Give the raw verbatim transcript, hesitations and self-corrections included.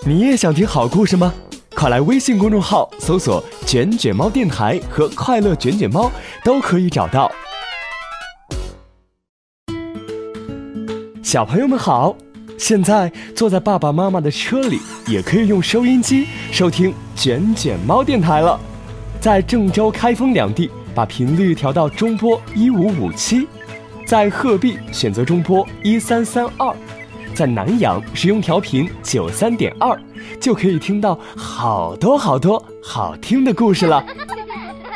你也想听好故事吗？快来微信公众号搜索卷卷猫电台和快乐卷卷猫，都可以找到。小朋友们好，现在坐在爸爸妈妈的车里，也可以用收音机收听卷卷猫电台了。在郑州、开封两地把频率调到中波一五五七，在鹤壁选择中波一三三二，在南阳使用调频九三点二，就可以听到好多好多好听的故事了。